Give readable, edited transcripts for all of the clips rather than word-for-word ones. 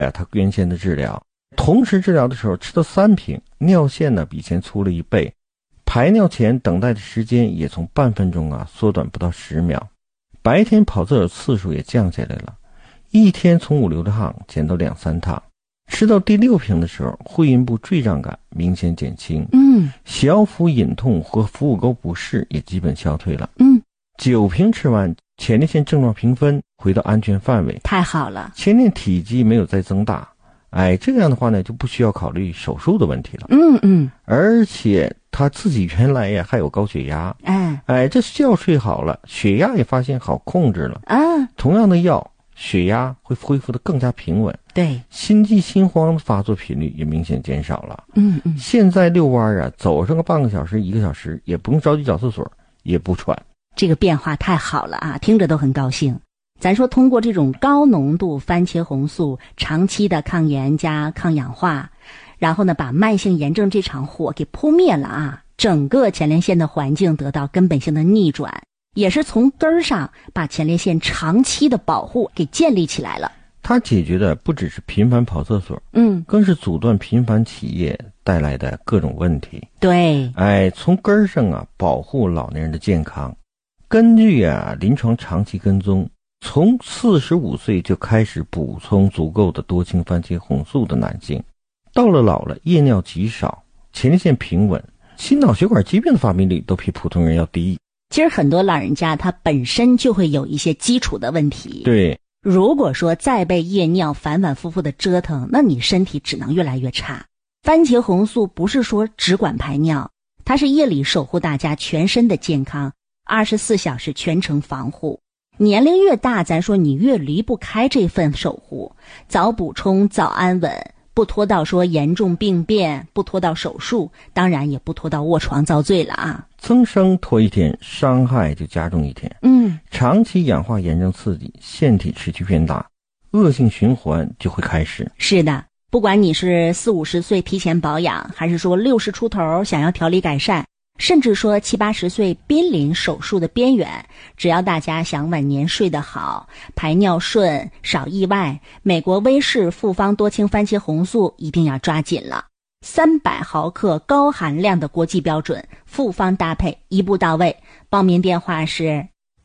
他原先的治疗。同时治疗的时候吃到3瓶，尿线呢比以前粗了1倍，排尿前等待的时间也从半分钟缩短不到10秒，白天跑厕所次数也降下来了，一天从5-6趟减到2-3趟。吃到第6瓶的时候，会阴部坠胀感明显减轻，小腹隐痛和腹股沟不适也基本消退了。9瓶吃完，前列腺症状评分回到安全范围， 太好了。 前列体积没有再增大，这样的话呢，就不需要考虑手术的问题了。而且他自己原来还有高血压，这觉睡好了，血压也发现好控制了。同样的药，血压会恢复得更加平稳。 对， 心悸心慌的发作频率也明显减少了。现在遛弯走上个半个小时1个小时，也不用着急找厕所，也不喘。 这个变化太好了啊，听着都很高兴。咱说通过这种高浓度番茄红素长期的抗炎加抗氧化，然后呢把慢性炎症这场火给扑灭了啊，整个前列腺的环境得到根本性的逆转，也是从根儿上把前列腺长期的保护给建立起来了。 它解决的不只是频繁跑厕所，更是阻断频繁起夜带来的各种问题。 对， 从根儿上保护老年人的健康。根据临床长期跟踪，从45岁就开始补充足够的多氢番茄红素的男性，到了老了夜尿极少，前列腺平稳，心脑血管疾病的发病率都比普通人要低。 其实很多老人家他本身就会有一些基础的问题， 对， 如果说再被夜尿反反复复的折腾，那你身体只能越来越差。番茄红素不是说只管排尿，它是夜里守护大家全身的健康，24小时全程防护。年龄越大，咱说你越离不开这份守护，早补充早安稳，不拖到说严重病变，不拖到手术，当然也不拖到卧床遭罪了啊。 增生拖一天，伤害就加重一天。长期氧化炎症刺激，腺体持续变大，恶性循环就会开始。 是的，不管你是40-50岁提前保养，还是说60出头想要调理改善，甚至说70-80岁濒临手术的边缘，只要大家想晚年睡得好，排尿顺，少意外，美国威士复方多氢番茄红素一定要抓紧了。300毫克高含量的国际标准，复方搭配一步到位。报名电话是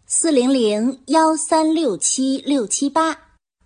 400-1367-678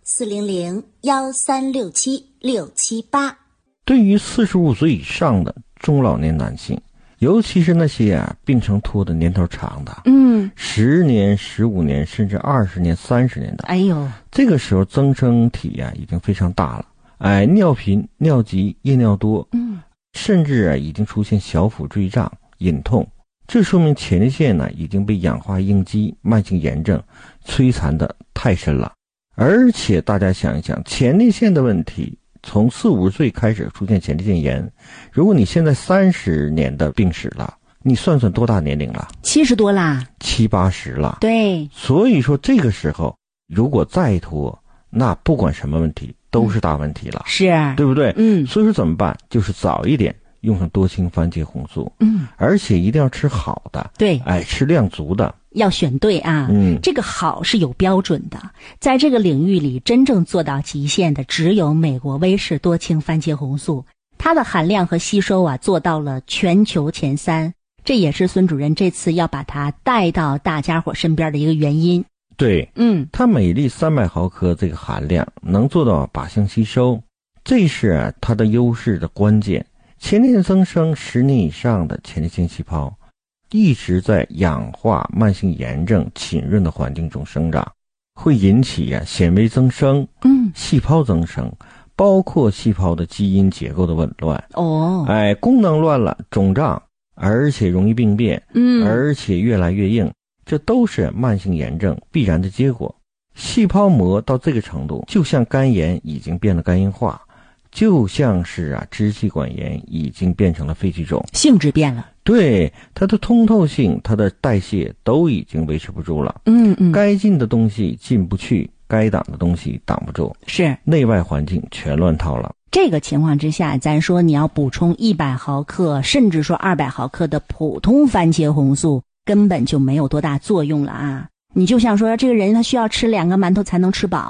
400-1367-678。 对于45岁以上的中老年男性，尤其是那些病程拖的年头长的，10年、15年甚至20年、30年的，这个时候增生体已经非常大了，尿频、尿急、夜尿多，甚至已经出现小腹坠胀、隐痛，这说明前列腺已经被氧化应激、慢性炎症摧残的太深了。而且大家想一想，前列腺的问题从40-50岁开始出现前列腺炎，如果你现在30年的病史了，你算算多大年龄了 ？70多啦 ，70-80了。 对， 所以说这个时候如果再拖，那不管什么问题都是大问题了， 是， 对不对？所以说怎么办？就是早一点用上多氢番茄红素，而且一定要吃好的， 对， 吃量足的， 要选对啊。这个好是有标准的，在这个领域里真正做到极限的只有美国威士多氢番茄红素，它的含量和吸收做到了全球前3，这也是孙主任这次要把它带到大家伙身边的一个原因。 对，它每粒300毫克这个含量能做到靶向吸收，这是它的优势的关键。前列腺增生10年以上的前列腺细胞一直在氧化、慢性炎症浸润的环境中生长，会引起纤维增生、细胞增生，包括细胞的基因结构的紊乱。功能乱了，肿胀，而且容易病变，而且越来越硬，这都是慢性炎症必然的结果。细胞膜到这个程度，就像肝炎已经变得肝硬化，就像是支气管炎已经变成了肺气肿， 性质变了。 对，它的通透性、它的代谢都已经维持不住了。该进的东西进不去，该挡的东西挡不住， 是内外环境全乱套了。 这个情况之下，咱说你要补充100毫克甚至说200毫克的普通番茄红素根本就没有多大作用了啊！你就像说这个人他需要吃2个馒头才能吃饱，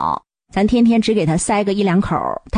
咱天天只给他塞个1-2口，他